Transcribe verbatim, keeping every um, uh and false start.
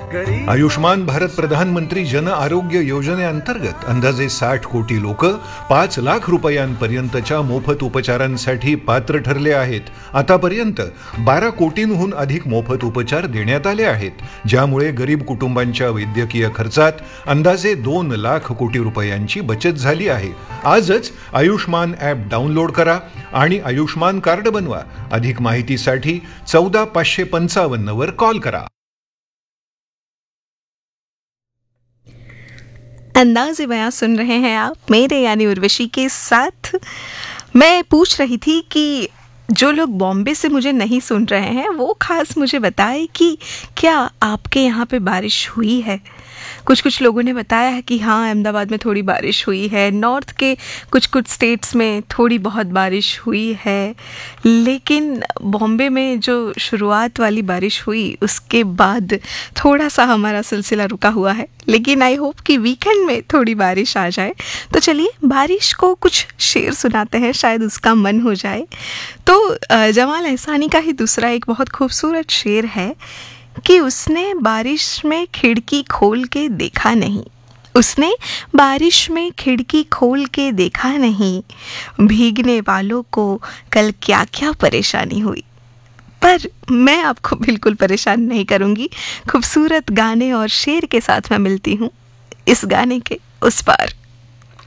आयुष्मान भारत प्रधानमंत्री जन आरोग्य योजनेअंतर्गत अंदाजे साठ कोटी लोक पाच लाख रुपयांपर्यंतच्या मोफत उपचारांसाठी पात्र ठरले आहेत. आतापर्यंत बारा कोटींहून अधिक मोफत उपचार देण्यात आले आहेत, ज्यामुळे गरीब कुटुंबांच्या वैद्यकीय खर्चात अंदाजे दोन लाख कोटी रुपयांची बचत झाली आहे. आजच आयुष्मान ॲप डाउनलोड करा आणि आयुष्मान कार्ड बनवा. अधिक माहितीसाठी चौदा पाचशे पंचावन्न वर कॉल करा. अंदाज़े बयां सुन रहे हैं आप मेरे यानी उर्वशी के साथ. मैं पूछ रही थी कि जो लोग बॉम्बे से मुझे नहीं सुन रहे हैं वो खास मुझे बताए कि क्या आपके यहाँ पे बारिश हुई है. कुछ कुछ लोगों ने बताया है कि हाँ, अहमदाबाद में थोड़ी बारिश हुई है, नॉर्थ के कुछ कुछ स्टेट्स में थोड़ी बहुत बारिश हुई है, लेकिन बॉम्बे में जो शुरुआत वाली बारिश हुई उसके बाद थोड़ा सा हमारा सिलसिला रुका हुआ है. लेकिन आई होप कि वीकेंड में थोड़ी बारिश आ जाए. तो चलिए बारिश को कुछ शेर सुनाते हैं, शायद उसका मन हो जाए. तो जमाल एहसानी का ही दूसरा एक बहुत खूबसूरत शेर है कि उसने बारिश में खिड़की खोल के देखा नहीं, उसने बारिश में खिड़की खोल के देखा नहीं, भीगने वालों को कल क्या क्या परेशानी हुई. पर मैं आपको बिल्कुल परेशान नहीं करूँगी. खूबसूरत गाने और शेर के साथ मैं मिलती हूँ इस गाने के उस पार.